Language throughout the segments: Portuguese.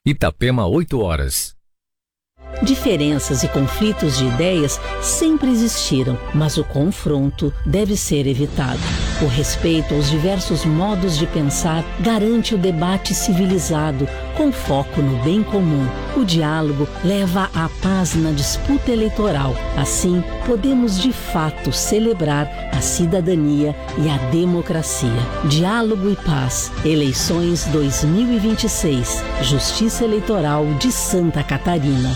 Itapema, 8 horas. Diferenças e conflitos de ideias sempre existiram, mas o confronto deve ser evitado. O respeito aos diversos modos de pensar garante o debate civilizado, com foco no bem comum. O diálogo leva à paz na disputa eleitoral. Assim, podemos de fato celebrar a cidadania e a democracia. Diálogo e paz. Eleições 2026. Justiça Eleitoral de Santa Catarina.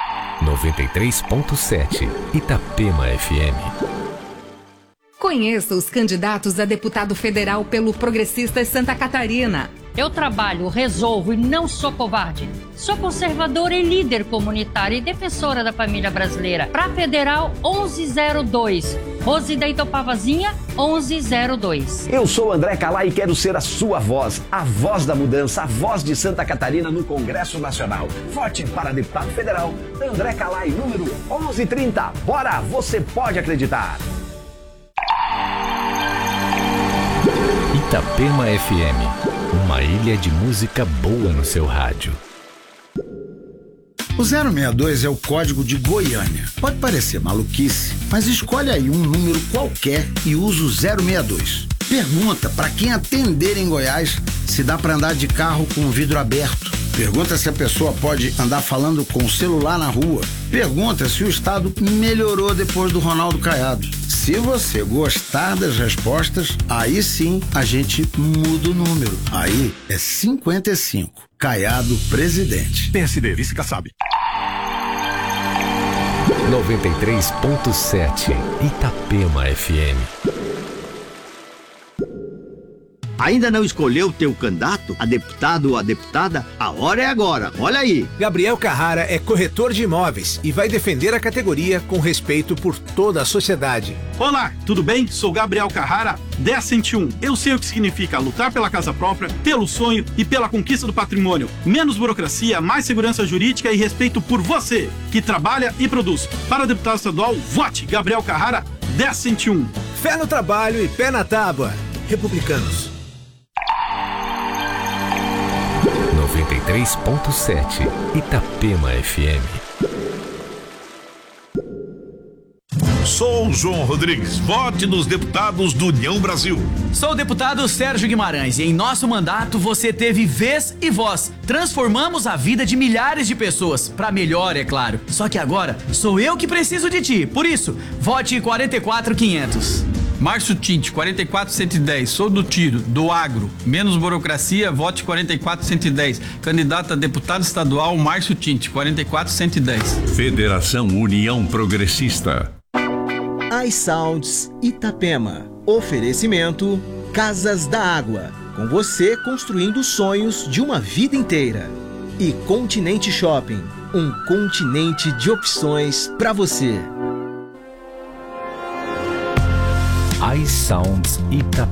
93.7 Itapema FM. Conheça os candidatos a deputado federal pelo Progressistas Santa Catarina. Eu trabalho, resolvo e não sou covarde. Sou conservadora e líder comunitária e defensora da família brasileira. Pra Federal 1102. Rose da Itopavazinha 1102. Eu sou André Calai e quero ser a sua voz, a voz da mudança, a voz de Santa Catarina no Congresso Nacional. Vote para deputado federal André Calai, número 1130. Bora, você pode acreditar. Itapema FM. Uma ilha de música boa no seu rádio. O 062 é o código de Goiânia. Pode parecer maluquice, mas escolhe aí um número qualquer e usa o 062. Pergunta para quem atender em Goiás se dá para andar de carro com o vidro aberto. Pergunta se a pessoa pode andar falando com o celular na rua. Pergunta se o estado melhorou depois do Ronaldo Caiado. Se você gostar das respostas, aí sim a gente muda o número. Aí é 55. Caiado presidente. PSD, vice Kassab. 93.7 Itapema FM. Ainda não escolheu o teu candidato, a deputado ou a deputada? A hora é agora, olha aí. Gabriel Carrara é corretor de imóveis e vai defender a categoria com respeito por toda a sociedade. Olá, tudo bem? Sou Gabriel Carrara, 1001. Eu sei o que significa lutar pela casa própria, pelo sonho e pela conquista do patrimônio. Menos burocracia, mais segurança jurídica e respeito por você, que trabalha e produz. Para deputado estadual, vote Gabriel Carrara, 1001. Fé no trabalho e pé na tábua. Republicanos. 93.7 Itapema FM. Sou João Rodrigues, vote nos deputados do União Brasil. Sou o deputado Sérgio Guimarães e em nosso mandato você teve vez e voz. Transformamos a vida de milhares de pessoas, pra melhor, é claro. Só que agora sou eu que preciso de ti, por isso, vote 44500. Márcio Tinte, 44110, sou do tiro, do agro, menos burocracia, vote 44110. Candidato a deputado estadual, Márcio Tinte, 44110. Federação União Progressista. iSounds Itapema. Oferecimento Casas da Água. Com você construindo sonhos de uma vida inteira. E Continente Shopping. Um continente de opções para você. iSounds Itapema.